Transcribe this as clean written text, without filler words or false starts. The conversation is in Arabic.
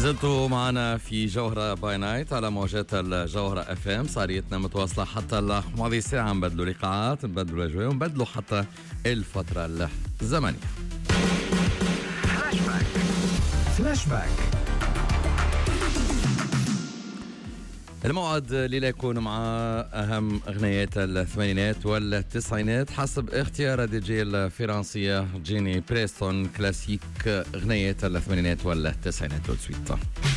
لازلتوا معنا في جوهرة باي نايت على موجات الجوهرة اف ام. صاريتنا متواصلة حتى الماضي ساعة، نبدلوا لقاءات، نبدلوا الأجواء ونبدلوا حتى الفترة الزمنية. فلاش باك الموعد اللي يكون مع أهم أغنيات الثمانينات والتسعينات حسب اختيار دي جي الفرنسية جيني بريستون، كلاسيك أغنيات الثمانينات والتسعينات والسويت.